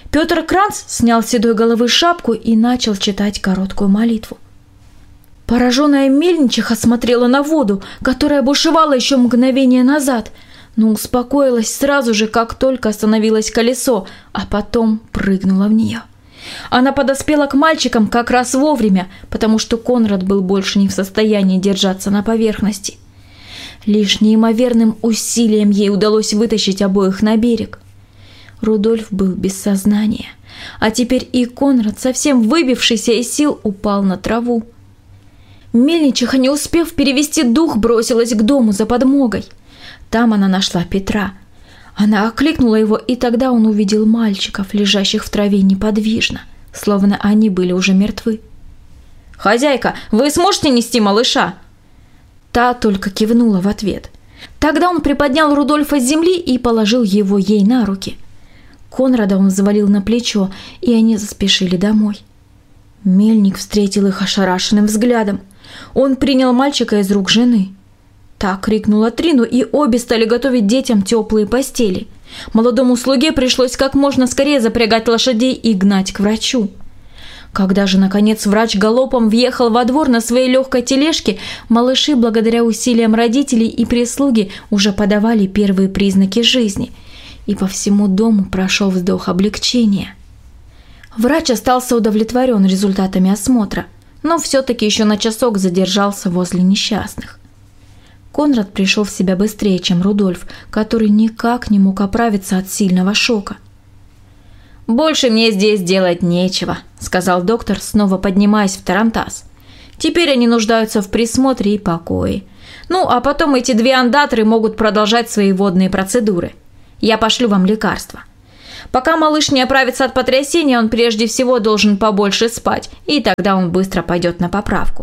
Петр Кранц снял с седой головы шапку и начал читать короткую молитву. Пораженная мельничиха смотрела на воду, которая бушевала еще мгновение назад, но успокоилась сразу же, как только остановилось колесо, а потом прыгнула в нее. Она подоспела к мальчикам как раз вовремя, потому что Конрад был больше не в состоянии держаться на поверхности. Лишь неимоверным усилием ей удалось вытащить обоих на берег. Рудольф был без сознания, а теперь и Конрад, совсем выбившийся из сил, упал на траву. Мельничиха, не успев перевести дух, бросилась к дому за подмогой. Там она нашла Петра. Она окликнула его, и тогда он увидел мальчиков, лежащих в траве неподвижно, словно они были уже мертвы. «Хозяйка, вы сможете нести малыша?» Та только кивнула в ответ. Тогда он приподнял Рудольфа с земли и положил его ей на руки. Конрада он взвалил на плечо, и они заспешили домой. Мельник встретил их ошарашенным взглядом. Он принял мальчика из рук жены. Та крикнула Трину, и обе стали готовить детям теплые постели. Молодому слуге пришлось как можно скорее запрягать лошадей и гнать к врачу. Когда же, наконец, врач галопом въехал во двор на своей легкой тележке, малыши, благодаря усилиям родителей и прислуги, уже подавали первые признаки жизни. И по всему дому прошел вздох облегчения. Врач остался удовлетворен результатами осмотра, но все-таки еще на часок задержался возле несчастных. Конрад пришел в себя быстрее, чем Рудольф, который никак не мог оправиться от сильного шока. «Больше мне здесь делать нечего», – сказал доктор, снова поднимаясь в тарантас. «Теперь они нуждаются в присмотре и покое. Ну, а потом эти две андатры могут продолжать свои водные процедуры. Я пошлю вам лекарства. Пока малыш не оправится от потрясения, он прежде всего должен побольше спать, и тогда он быстро пойдет на поправку».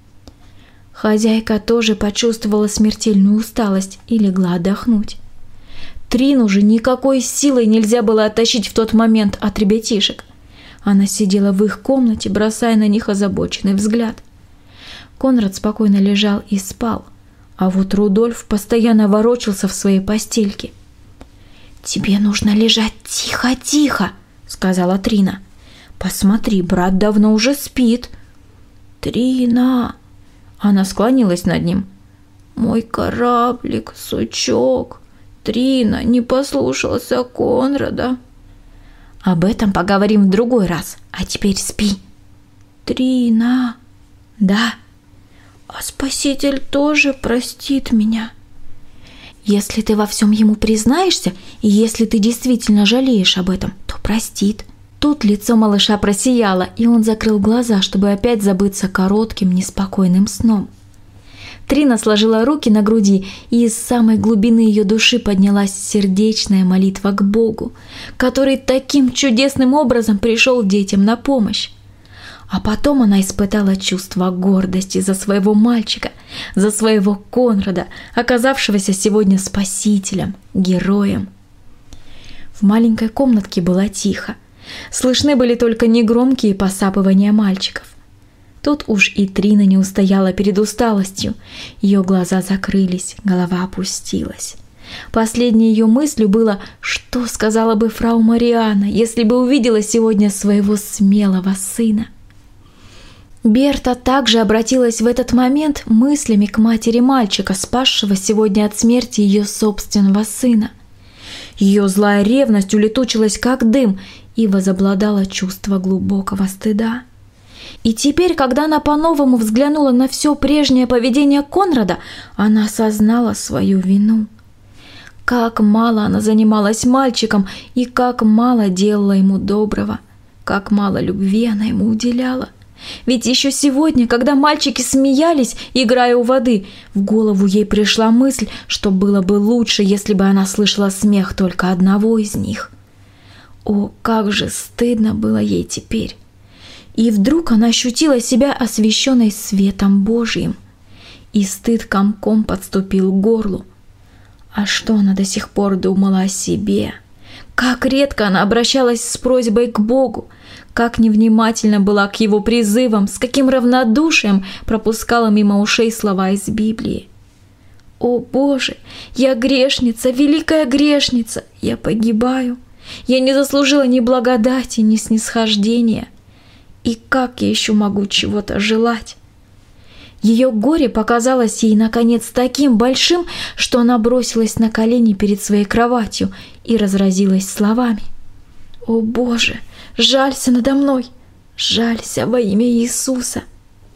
Хозяйка тоже почувствовала смертельную усталость и легла отдохнуть. Трину же никакой силой нельзя было оттащить в тот момент от ребятишек. Она сидела в их комнате, бросая на них озабоченный взгляд. Конрад спокойно лежал и спал, а вот Рудольф постоянно ворочался в своей постельке. «Тебе нужно лежать тихо-тихо», — сказала Трина. «Посмотри, брат давно уже спит». «Трина!» Она склонилась над ним. «Мой кораблик, сучок, Трина не послушался Конрада». «Об этом поговорим в другой раз, а теперь спи». «Трина!» «Да». «А Спаситель тоже простит меня?» «Если ты во всем ему признаешься, и если ты действительно жалеешь об этом, то простит». Тут лицо малыша просияло, и он закрыл глаза, чтобы опять забыться коротким, неспокойным сном. Трина сложила руки на груди, и из самой глубины ее души поднялась сердечная молитва к Богу, который таким чудесным образом пришел детям на помощь. А потом она испытала чувство гордости за своего мальчика, за своего Конрада, оказавшегося сегодня спасителем, героем. В маленькой комнатке было тихо. Слышны были только негромкие посапывания мальчиков. Тут уж и Трина не устояла перед усталостью. Ее глаза закрылись, голова опустилась. Последней ее мыслью было, что сказала бы фрау Марианна, если бы увидела сегодня своего смелого сына. Берта также обратилась в этот момент мыслями к матери мальчика, спасшего сегодня от смерти ее собственного сына. Ее злая ревность улетучилась как дым, и возобладало чувство глубокого стыда. И теперь, когда она по-новому взглянула на все прежнее поведение Конрада, она осознала свою вину. Как мало она занималась мальчиком и как мало делала ему доброго, как мало любви она ему уделяла. Ведь еще сегодня, когда мальчики смеялись, играя у воды, в голову ей пришла мысль, что было бы лучше, если бы она слышала смех только одного из них. О, как же стыдно было ей теперь! И вдруг она ощутила себя освещенной светом Божьим, и стыд комком подступил к горлу. А что она до сих пор думала о себе? Как редко она обращалась с просьбой к Богу, как невнимательно была к его призывам, с каким равнодушием пропускала мимо ушей слова из Библии. «О Боже, я грешница, великая грешница, я погибаю. Я не заслужила ни благодати, ни снисхождения. И как я еще могу чего-то желать? Ее горе показалось ей, наконец, таким большим, что она бросилась на колени перед своей кроватью и разразилась словами. «О Боже, жалься надо мной! Жалься во имя Иисуса!»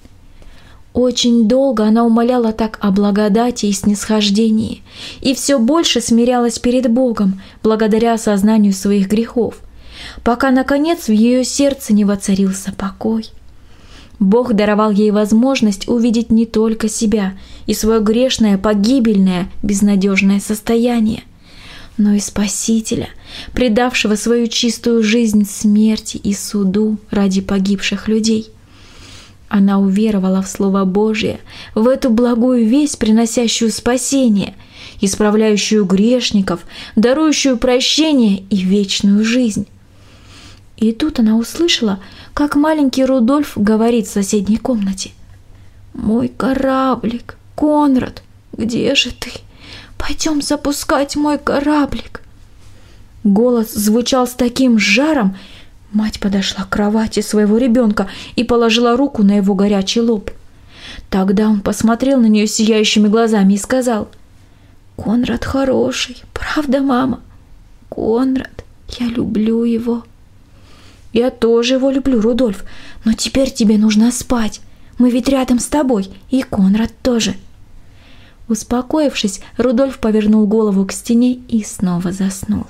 Очень долго она умоляла так о благодати и снисхождении, и все больше смирялась перед Богом, благодаря осознанию своих грехов, пока, наконец, в ее сердце не воцарился покой. Бог даровал ей возможность увидеть не только себя и свое грешное, погибельное, безнадежное состояние, но и Спасителя, предавшего свою чистую жизнь смерти и суду ради погибших людей. Она уверовала в Слово Божие, в эту благую весть, приносящую спасение, исправляющую грешников, дарующую прощение и вечную жизнь. И тут она услышала, как маленький Рудольф говорит в соседней комнате. «Мой кораблик, Конрад, где же ты? Пойдем запускать мой кораблик». Голос звучал с таким жаром. Мать подошла к кровати своего ребенка и положила руку на его горячий лоб. Тогда он посмотрел на нее сияющими глазами и сказал: «Конрад хороший, правда, мама? Конрад, я люблю его». «Я тоже его люблю, Рудольф, но теперь тебе нужно спать. Мы ведь рядом с тобой, и Конрад тоже». Успокоившись, Рудольф повернул голову к стене и снова заснул.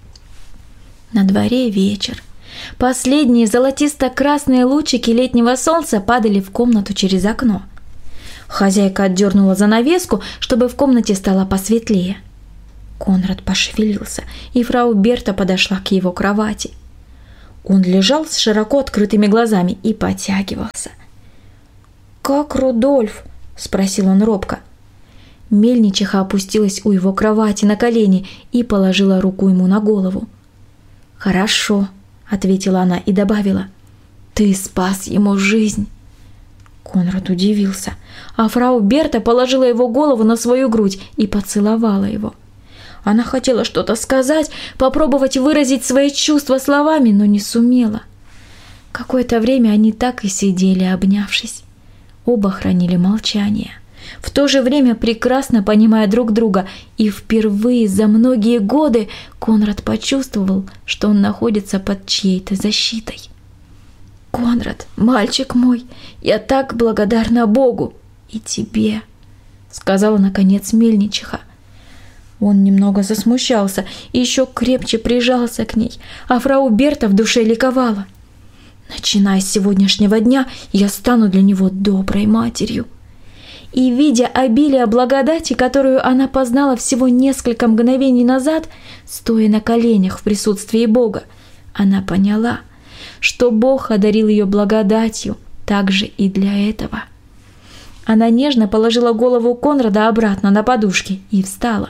На дворе вечер. Последние золотисто-красные лучики летнего солнца падали в комнату через окно. Хозяйка отдернула занавеску, чтобы в комнате стало посветлее. Конрад пошевелился, и фрау Берта подошла к его кровати. Он лежал с широко открытыми глазами и потягивался. «Как Рудольф?» – спросил он робко. Мельничиха опустилась у его кровати на колени и положила руку ему на голову. «Хорошо», – ответила она и добавила: «Ты спас ему жизнь». Конрад удивился, а фрау Берта положила его голову на свою грудь и поцеловала его. Она хотела что-то сказать, попробовать выразить свои чувства словами, но не сумела. Какое-то время они так и сидели, обнявшись. Оба хранили молчание, в то же время прекрасно понимая друг друга, и впервые за многие годы Конрад почувствовал, что он находится под чьей-то защитой. «Конрад, мальчик мой, я так благодарна Богу и тебе», — сказала наконец мельничиха. Он немного засмущался и еще крепче прижался к ней, а фрау Берта в душе ликовала. «Начиная с сегодняшнего дня я стану для него доброй матерью». И, видя обилие благодати, которую она познала всего несколько мгновений назад, стоя на коленях в присутствии Бога, она поняла, что Бог одарил ее благодатью также и для этого. Она нежно положила голову Конрада обратно на подушки и встала.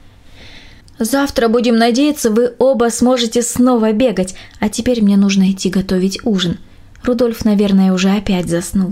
«Завтра, будем надеяться, вы оба сможете снова бегать, а теперь мне нужно идти готовить ужин. Рудольф, наверное, уже опять заснул».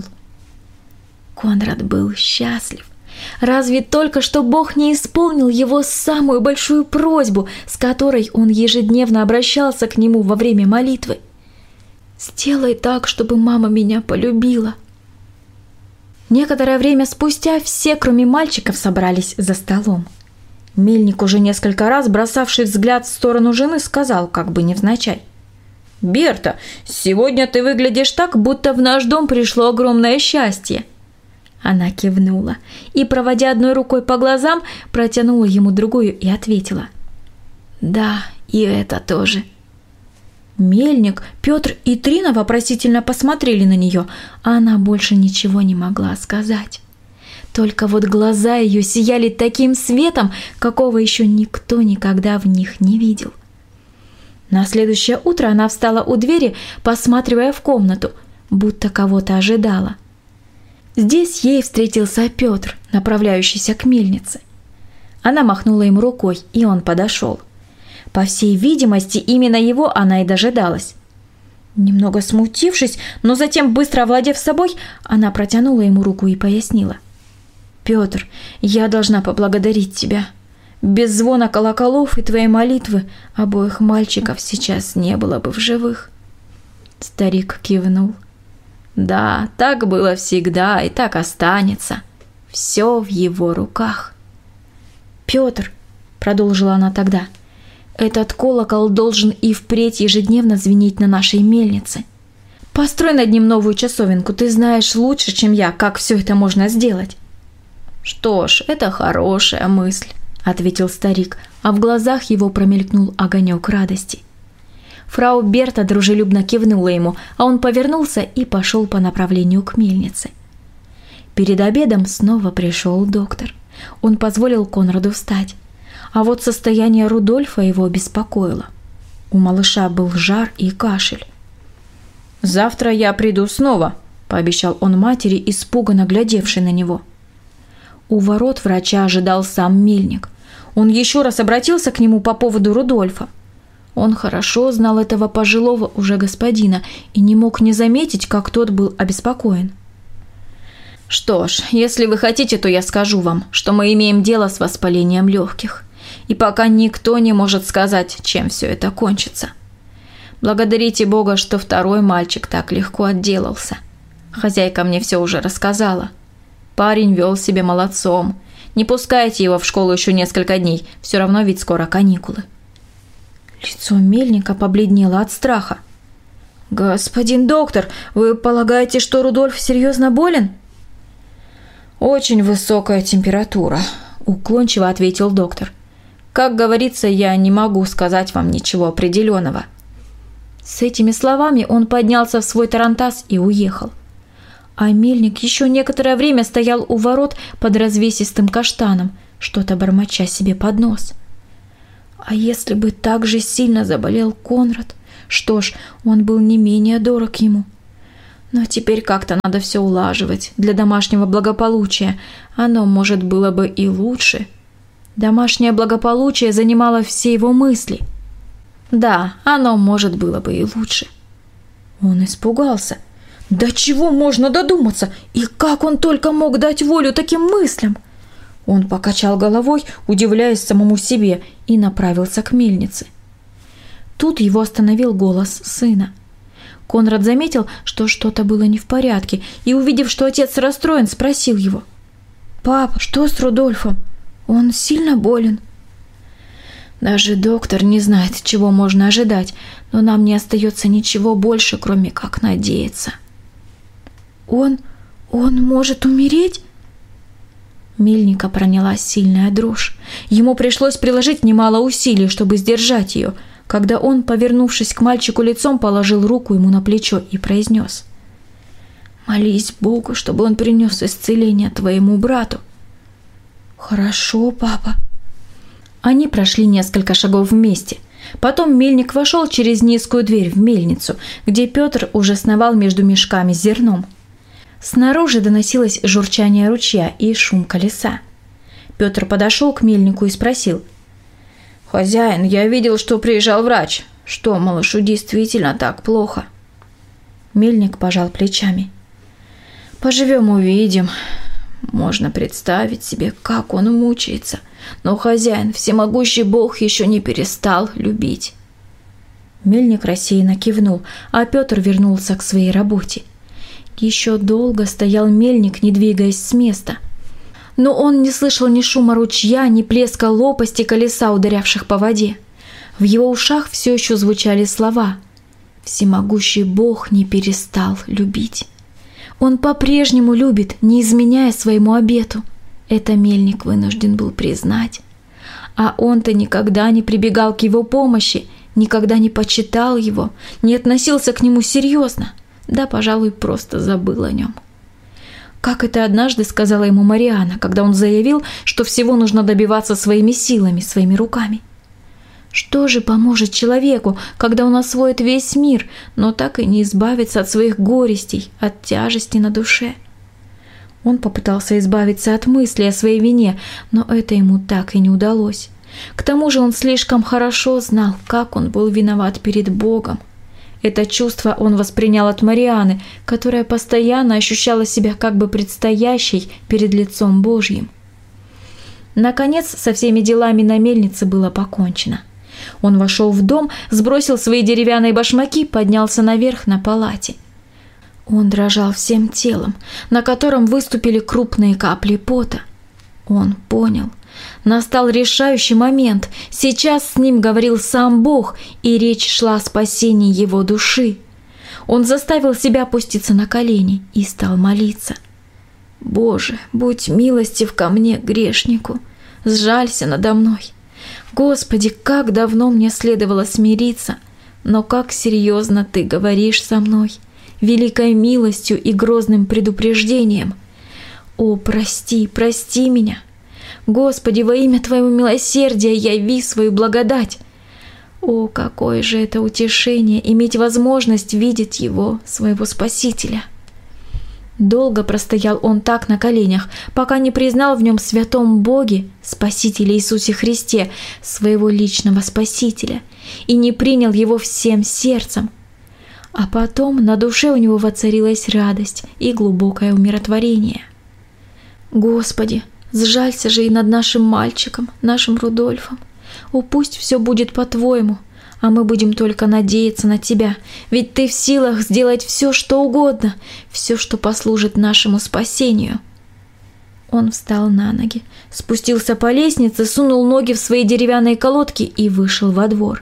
Конрад был счастлив. Разве только что Бог не исполнил его самую большую просьбу, с которой он ежедневно обращался к нему во время молитвы? «Сделай так, чтобы мама меня полюбила». Некоторое время спустя все, кроме мальчиков, собрались за столом. Мельник, уже несколько раз бросавший взгляд в сторону жены, сказал, как бы невзначай: «Берта, сегодня ты выглядишь так, будто в наш дом пришло огромное счастье». Она кивнула и, проводя одной рукой по глазам, протянула ему другую и ответила: «Да, и это тоже». Мельник, Петр и Трина вопросительно посмотрели на нее, а она больше ничего не могла сказать. Только вот глаза ее сияли таким светом, какого еще никто никогда в них не видел. На следующее утро она встала у двери, посматривая в комнату, будто кого-то ожидала. Здесь ей встретился Петр, направляющийся к мельнице. Она махнула ему рукой, и он подошел. По всей видимости, именно его она и дожидалась. Немного смутившись, но затем быстро овладев собой, она протянула ему руку и пояснила: «Петр, я должна поблагодарить тебя. Без звона колоколов и твоей молитвы обоих мальчиков сейчас не было бы в живых». Старик кивнул. «Да, так было всегда и так останется. Все в его руках». «Петр», — продолжила она тогда, — «этот колокол должен и впредь ежедневно звенеть на нашей мельнице. Построй над ним новую часовенку, ты знаешь лучше, чем я, как все это можно сделать». «Что ж, это хорошая мысль», — ответил старик, а в глазах его промелькнул огонек радости. Фрау Берта дружелюбно кивнула ему, а он повернулся и пошел по направлению к мельнице. Перед обедом снова пришел доктор. Он позволил Конраду встать. А вот состояние Рудольфа его беспокоило. У малыша был жар и кашель. «Завтра я приду снова», – пообещал он матери, испуганно глядевшей на него. У ворот врача ожидал сам мельник. Он еще раз обратился к нему по поводу Рудольфа. Он хорошо знал этого пожилого уже господина и не мог не заметить, как тот был обеспокоен. «Что ж, если вы хотите, то я скажу вам, что мы имеем дело с воспалением легких. И пока никто не может сказать, чем все это кончится. Благодарите Бога, что второй мальчик так легко отделался. Хозяйка мне все уже рассказала. Парень вел себя молодцом. Не пускайте его в школу еще несколько дней, все равно ведь скоро каникулы». Лицо мельника побледнело от страха. «Господин доктор, вы полагаете, что Рудольф серьезно болен?» «Очень высокая температура», – уклончиво ответил доктор. «Как говорится, я не могу сказать вам ничего определенного». С этими словами он поднялся в свой тарантас и уехал. А мельник еще некоторое время стоял у ворот под развесистым каштаном, что-то бормоча себе под нос. А если бы так же сильно заболел Конрад? Что ж, он был не менее дорог ему. Но теперь как-то надо все улаживать для домашнего благополучия. Оно, может, было бы и лучше. Домашнее благополучие занимало все его мысли. Да, оно, может, было бы и лучше. Он испугался. До чего можно додуматься? И как он только мог дать волю таким мыслям? Он покачал головой, удивляясь самому себе, и направился к мельнице. Тут его остановил голос сына. Конрад заметил, что что-то было не в порядке, и, увидев, что отец расстроен, спросил его: «Папа, что с Рудольфом? Он сильно болен?» «Даже доктор не знает, чего можно ожидать, но нам не остается ничего больше, кроме как надеяться». Он может умереть?» Мельника проняла сильная дрожь. Ему пришлось приложить немало усилий, чтобы сдержать ее, когда он, повернувшись к мальчику лицом, положил руку ему на плечо и произнес: «Молись Богу, чтобы он принес исцеление твоему брату». «Хорошо, папа». Они прошли несколько шагов вместе. Потом мельник вошел через низкую дверь в мельницу, где Петр уже сновал между мешками с зерном. Снаружи доносилось журчание ручья и шум колеса. Петр подошел к мельнику и спросил: «Хозяин, я видел, что приезжал врач. Что, малышу действительно так плохо?» Мельник пожал плечами. «Поживем, увидим. Можно представить себе, как он мучается. Но хозяин, всемогущий Бог, еще не перестал любить». Мельник рассеянно кивнул, а Петр вернулся к своей работе. Еще долго стоял мельник, не двигаясь с места. Но он не слышал ни шума ручья, ни плеска лопасти колеса, ударявших по воде. В его ушах все еще звучали слова: «Всемогущий Бог не перестал любить». Он по-прежнему любит, не изменяя своему обету. Это мельник вынужден был признать. А он-то никогда не прибегал к его помощи, никогда не почитал его, не относился к нему серьезно. Да, пожалуй, просто забыл о нем. Как это однажды сказала ему Мариана, когда он заявил, что всего нужно добиваться своими силами, своими руками. Что же поможет человеку, когда он освоит весь мир, но так и не избавится от своих горестей, от тяжести на душе? Он попытался избавиться от мысли о своей вине, но это ему так и не удалось. К тому же он слишком хорошо знал, как он был виноват перед Богом. Это чувство он воспринял от Марианы, которая постоянно ощущала себя как бы предстоящей перед лицом Божьим. Наконец, со всеми делами на мельнице было покончено. Он вошел в дом, сбросил свои деревянные башмаки, поднялся наверх на палате. Он дрожал всем телом, на котором выступили крупные капли пота. Он понял. Настал решающий момент. Сейчас с ним говорил сам Бог, и речь шла о спасении его души. Он заставил себя опуститься на колени и стал молиться. «Боже, будь милостив ко мне, грешнику, сжалься надо мной. Господи, как давно мне следовало смириться, но как серьезно Ты говоришь со мной, великой милостью и грозным предупреждением. О, прости, прости меня. Господи, во имя Твоего милосердия яви свою благодать. О, какое же это утешение иметь возможность видеть Его, своего Спасителя!» Долго простоял он так на коленях, пока не признал в нем святом Боге, Спасителе Иисусе Христе, своего личного Спасителя, и не принял Его всем сердцем. А потом на душе у него воцарилась радость и глубокое умиротворение. «Господи, сжалься же и над нашим мальчиком, нашим Рудольфом. О, пусть все будет по-Твоему, а мы будем только надеяться на Тебя, ведь Ты в силах сделать все, что угодно, все, что послужит нашему спасению». Он встал на ноги, спустился по лестнице, сунул ноги в свои деревянные колодки и вышел во двор.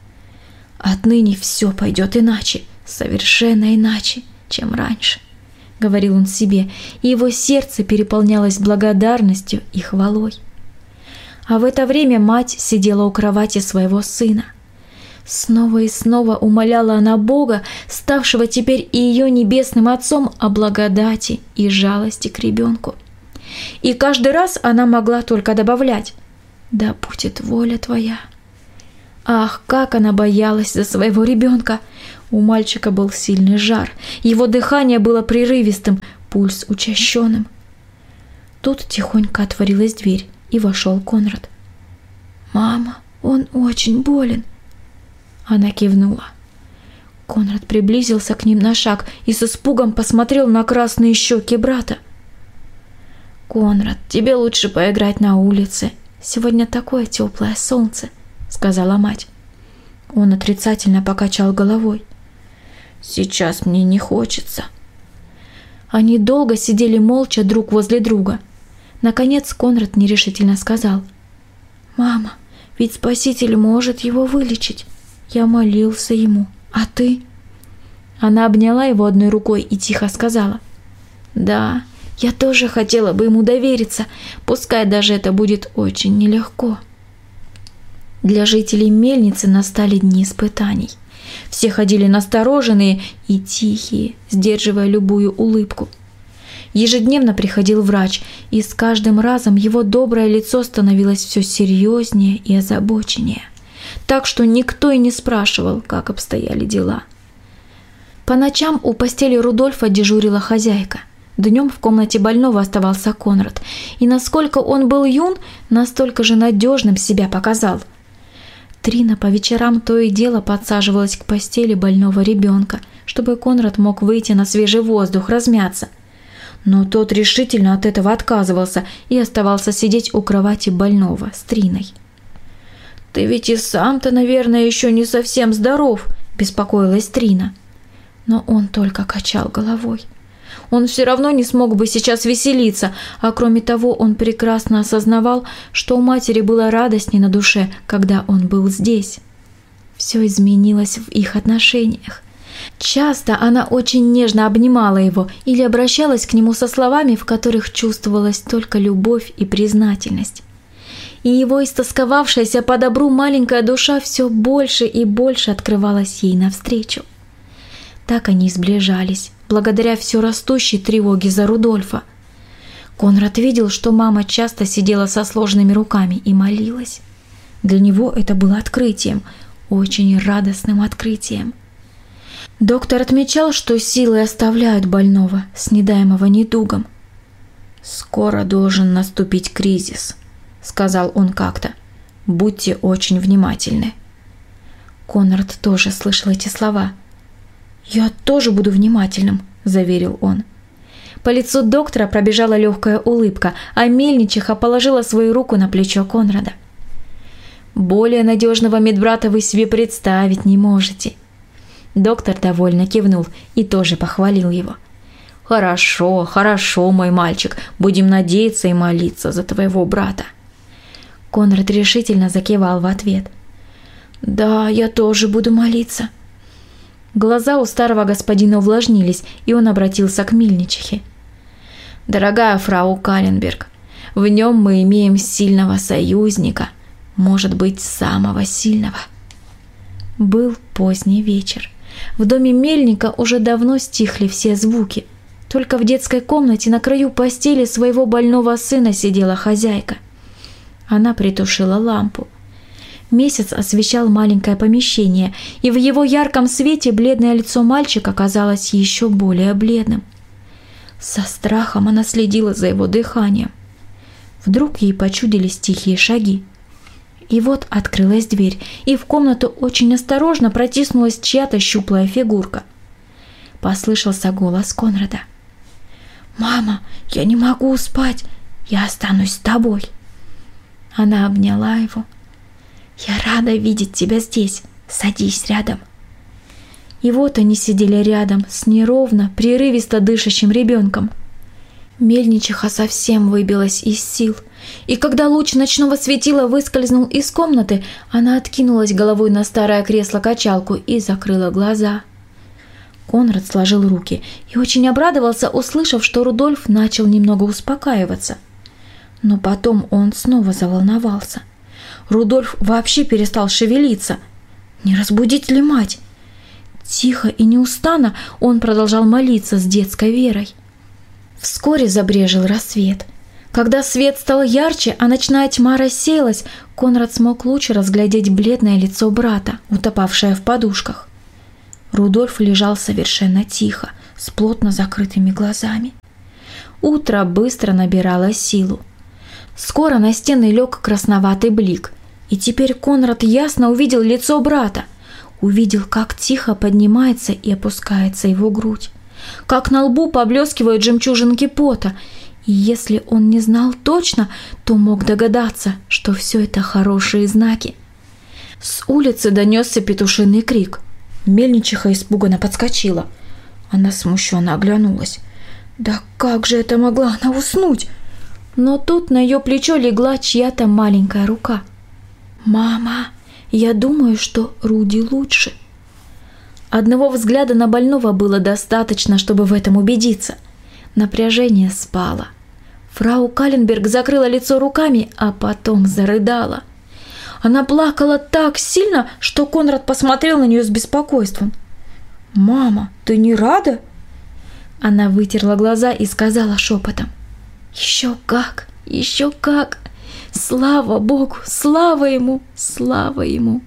«Отныне все пойдет иначе, совершенно иначе, чем раньше», — говорил он себе, и его сердце переполнялось благодарностью и хвалой. А в это время мать сидела у кровати своего сына. Снова и снова умоляла она Бога, ставшего теперь и ее небесным Отцом, о благодати и жалости к ребенку. И каждый раз она могла только добавлять: «Да будет воля Твоя». Ах, как она боялась за своего ребенка! У мальчика был сильный жар, его дыхание было прерывистым, пульс учащенным. Тут тихонько отворилась дверь, и вошел Конрад. «Мама, он очень болен». Она кивнула. Конрад приблизился к ним на шаг и с испугом посмотрел на красные щеки брата. «Конрад, тебе лучше поиграть на улице. Сегодня такое теплое солнце», — сказала мать. Он отрицательно покачал головой. «Сейчас мне не хочется». Они долго сидели молча друг возле друга. Наконец Конрад нерешительно сказал: «Мама, ведь Спаситель может его вылечить. Я молился ему. А ты?» Она обняла его одной рукой и тихо сказала: «Да, я тоже хотела бы ему довериться, пускай даже это будет очень нелегко». Для жителей мельницы настали дни испытаний. Все ходили настороженные и тихие, сдерживая любую улыбку. Ежедневно приходил врач, и с каждым разом его доброе лицо становилось все серьезнее и озабоченнее, так что никто и не спрашивал, как обстояли дела. По ночам у постели Рудольфа дежурила хозяйка. Днем в комнате больного оставался Конрад, и насколько он был юн, настолько же надежным себя показал. Трина по вечерам то и дело подсаживалась к постели больного ребенка, чтобы Конрад мог выйти на свежий воздух, размяться. Но тот решительно от этого отказывался и оставался сидеть у кровати больного с Триной. «Ты ведь и сам-то, наверное, еще не совсем здоров», – беспокоилась Трина. Но он только качал головой. Он все равно не смог бы сейчас веселиться, а кроме того он прекрасно осознавал, что у матери было радостней на душе, когда он был здесь. Все изменилось в их отношениях. Часто она очень нежно обнимала его или обращалась к нему со словами, в которых чувствовалась только любовь и признательность. И его истосковавшаяся по добру маленькая душа все больше и больше открывалась ей навстречу. Так они сближались, благодаря все растущей тревоге за Рудольфа. Конрад видел, что мама часто сидела со сложенными руками и молилась. Для него это было открытием, очень радостным открытием. Доктор отмечал, что силы оставляют больного, снедаемого недугом. «Скоро должен наступить кризис», — сказал он как-то. «Будьте очень внимательны». Конрад тоже слышал эти слова. «Я тоже буду внимательным», — заверил он. По лицу доктора пробежала легкая улыбка, а мельничиха положила свою руку на плечо Конрада. «Более надежного медбрата вы себе представить не можете». Доктор довольно кивнул и тоже похвалил его. «Хорошо, хорошо, мой мальчик, будем надеяться и молиться за твоего брата». Конрад решительно закивал в ответ. «Да, я тоже буду молиться». Глаза у старого господина увлажнились, и он обратился к мельничихе. «Дорогая фрау Каленберг, в нем мы имеем сильного союзника, может быть, самого сильного». Был поздний вечер. В доме мельника уже давно стихли все звуки. Только в детской комнате на краю постели своего больного сына сидела хозяйка. Она притушила лампу. Месяц освещал маленькое помещение, и в его ярком свете бледное лицо мальчика казалось еще более бледным. Со страхом она следила за его дыханием. Вдруг ей почудились тихие шаги. И вот открылась дверь, и в комнату очень осторожно протиснулась чья-то щуплая фигурка. Послышался голос Конрада. «Мама, я не могу спать, я останусь с тобой». Она обняла его. «Я рада видеть тебя здесь, садись рядом». И вот они сидели рядом с неровно, прерывисто дышащим ребенком. Мельничиха совсем выбилась из сил, и когда луч ночного светила выскользнул из комнаты, она откинулась головой на старое кресло-качалку и закрыла глаза. Конрад сложил руки и очень обрадовался, услышав, что Рудольф начал немного успокаиваться. Но потом он снова заволновался. Рудольф вообще перестал шевелиться. Не разбудить ли мать? Тихо и неустанно он продолжал молиться с детской верой. Вскоре забрезжил рассвет. Когда свет стал ярче, а ночная тьма рассеялась, Конрад смог лучше разглядеть бледное лицо брата, утопавшее в подушках. Рудольф лежал совершенно тихо, с плотно закрытыми глазами. Утро быстро набирало силу. Скоро на стены лег красноватый блик, и теперь Конрад ясно увидел лицо брата, увидел, как тихо поднимается и опускается его грудь, как на лбу поблескивают жемчужинки пота, и если он не знал точно, то мог догадаться, что все это хорошие знаки. С улицы донесся петушиный крик. Мельничиха испуганно подскочила. Она смущенно оглянулась. Да как же это могла она уснуть? Но тут на ее плечо легла чья-то маленькая рука. «Мама, я думаю, что Руди лучше». Одного взгляда на больного было достаточно, чтобы в этом убедиться. Напряжение спало. Фрау Каленберг закрыла лицо руками, а потом зарыдала. Она плакала так сильно, что Конрад посмотрел на нее с беспокойством. «Мама, ты не рада?» Она вытерла глаза и сказала шепотом. «Еще как, еще как! Слава Богу, слава Ему, слава Ему!»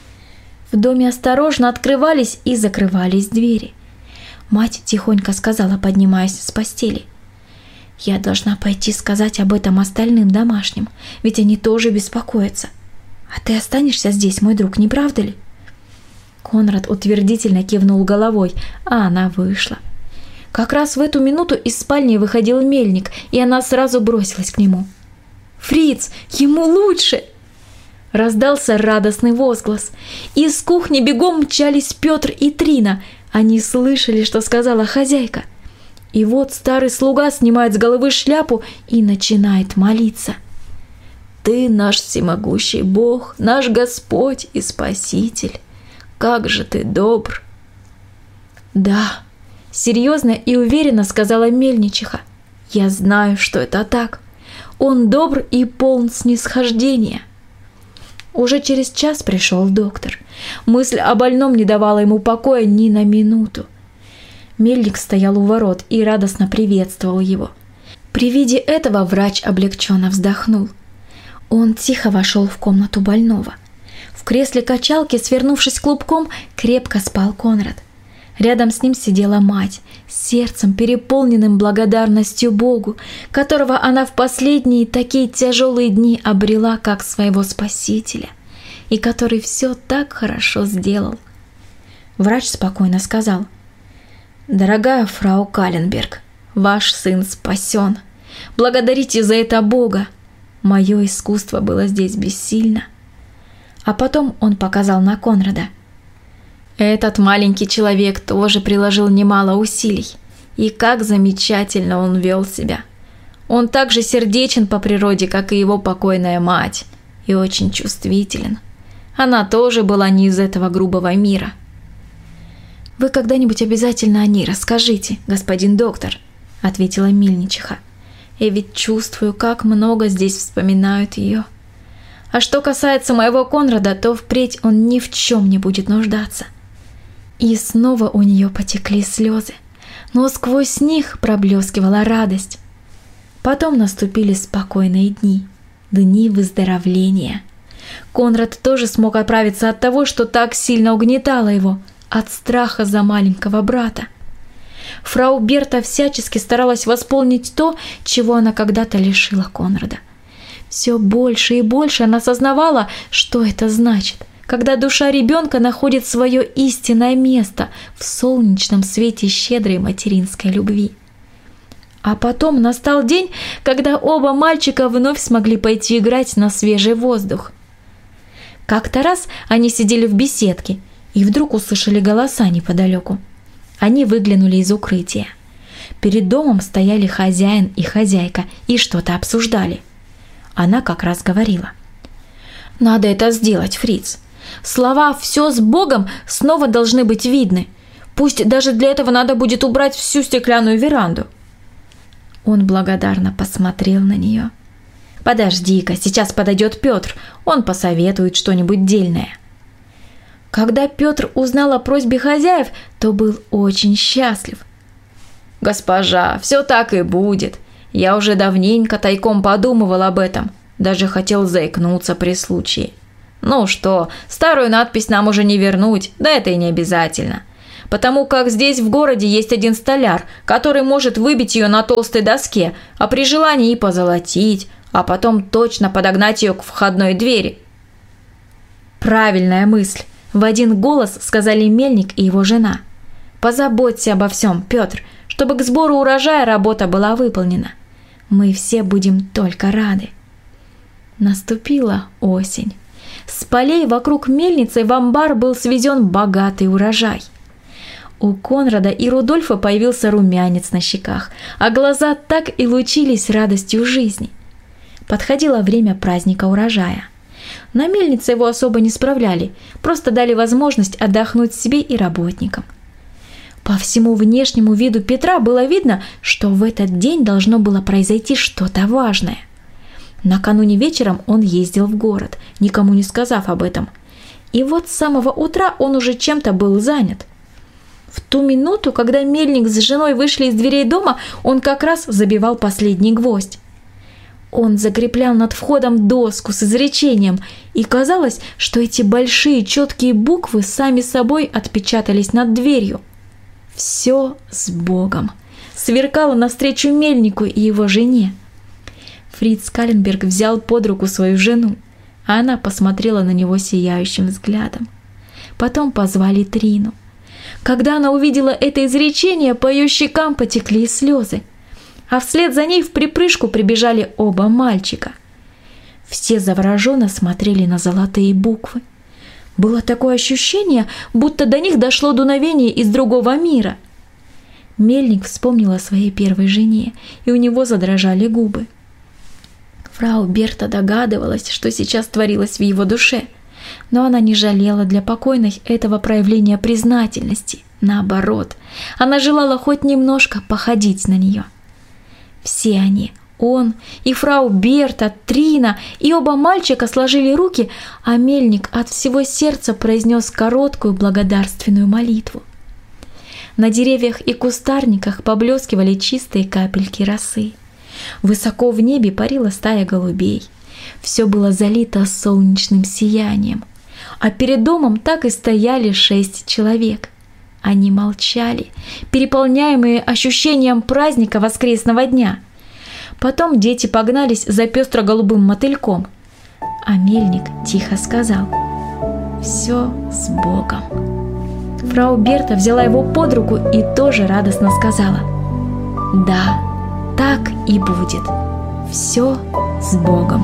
В доме осторожно открывались и закрывались двери. Мать тихонько сказала, поднимаясь с постели. «Я должна пойти сказать об этом остальным домашним, ведь они тоже беспокоятся. А ты останешься здесь, мой друг, не правда ли?» Конрад утвердительно кивнул головой, а она вышла. Как раз в эту минуту из спальни выходил мельник, и она сразу бросилась к нему. «Фриц, ему лучше!» Раздался радостный возглас. Из кухни бегом мчались Петр и Трина. Они слышали, что сказала хозяйка. И вот старый слуга снимает с головы шляпу и начинает молиться. «Ты наш всемогущий Бог, наш Господь и Спаситель. Как же ты добр!» «Да», — серьезно и уверенно сказала мельничиха. «Я знаю, что это так. Он добр и полн снисхождения». Уже через час пришел доктор. Мысль о больном не давала ему покоя ни на минуту. Мельник стоял у ворот и радостно приветствовал его. При виде этого врач облегченно вздохнул. Он тихо вошел в комнату больного. В кресле качалки, свернувшись клубком, крепко спал Конрад. Рядом с ним сидела мать, с сердцем, переполненным благодарностью Богу, которого она в последние такие тяжелые дни обрела как своего Спасителя, и который все так хорошо сделал. Врач спокойно сказал: «Дорогая фрау Каленберг, Ваш сын спасен. Благодарите за это Бога. Мое искусство было здесь бессильно». А потом он показал на Конрада. Этот маленький человек тоже приложил немало усилий. И как замечательно он вел себя. Он так же сердечен по природе, как и его покойная мать, и очень чувствителен. Она тоже была не из этого грубого мира. «Вы когда-нибудь обязательно о ней расскажите, господин доктор», — ответила мельничиха. «Я ведь чувствую, как много здесь вспоминают ее. А что касается моего Конрада, то впредь он ни в чем не будет нуждаться». И снова у нее потекли слезы, но сквозь них проблескивала радость. Потом наступили спокойные дни, дни выздоровления. Конрад тоже смог оправиться от того, что так сильно угнетало его, от страха за маленького брата. Фрау Берта всячески старалась восполнить то, чего она когда-то лишила Конрада. Все больше и больше она осознавала, что это значит, когда душа ребенка находит свое истинное место в солнечном свете щедрой материнской любви. А потом настал день, когда оба мальчика вновь смогли пойти играть на свежий воздух. Как-то раз они сидели в беседке и вдруг услышали голоса неподалеку. Они выглянули из укрытия. Перед домом стояли хозяин и хозяйка и что-то обсуждали. Она как раз говорила: «Надо это сделать, Фриц. Слова «все с Богом» снова должны быть видны. Пусть даже для этого надо будет убрать всю стеклянную веранду». Он благодарно посмотрел на нее. «Подожди-ка, сейчас подойдет Петр, он посоветует что-нибудь дельное». Когда Петр узнал о просьбе хозяев, то был очень счастлив. «Госпожа, все так и будет. Я уже давненько тайком подумывал об этом, даже хотел заикнуться при случае. Ну что, старую надпись нам уже не вернуть, да это и не обязательно. Потому как здесь в городе есть один столяр, который может выбить ее на толстой доске, а при желании и позолотить, а потом точно подогнать ее к входной двери». «Правильная мысль», — в один голос сказали мельник и его жена. «Позаботься обо всем, Петр, чтобы к сбору урожая работа была выполнена. Мы все будем только рады». Наступила осень. С полей вокруг мельницы в амбар был свезен богатый урожай. У Конрада и Рудольфа появился румянец на щеках, а глаза так и лучились радостью жизни. Подходило время праздника урожая. На мельнице его особо не справляли, просто дали возможность отдохнуть себе и работникам. По всему внешнему виду Петра было видно, что в этот день должно было произойти что-то важное. Накануне вечером он ездил в город, никому не сказав об этом. И вот с самого утра он уже чем-то был занят. В ту минуту, когда мельник с женой вышли из дверей дома, он как раз забивал последний гвоздь. Он закреплял над входом доску с изречением, и казалось, что эти большие четкие буквы сами собой отпечатались над дверью. «Все с Богом» сверкало навстречу мельнику и его жене. Фриц Каленберг взял под руку свою жену, а она посмотрела на него сияющим взглядом. Потом позвали Трину. Когда она увидела это изречение, по ее щекам потекли слезы, а вслед за ней вприпрыжку прибежали оба мальчика. Все завороженно смотрели на золотые буквы. Было такое ощущение, будто до них дошло дуновение из другого мира. Мельник вспомнил о своей первой жене, и у него задрожали губы. Фрау Берта догадывалась, что сейчас творилось в его душе, но она не жалела для покойной этого проявления признательности. Наоборот, она желала хоть немножко походить на нее. Все они, он и фрау Берта, Трина и оба мальчика сложили руки, а мельник от всего сердца произнес короткую благодарственную молитву. На деревьях и кустарниках поблескивали чистые капельки росы. Высоко в небе парила стая голубей. Все было залито солнечным сиянием. А перед домом так и стояли 6 человек. Они молчали, переполняемые ощущением праздника воскресного дня. Потом дети погнались за пестро-голубым мотыльком. А мельник тихо сказал: «Все с Богом». Фрау Берта взяла его под руку и тоже радостно сказала: Да, так и будет. Все с Богом.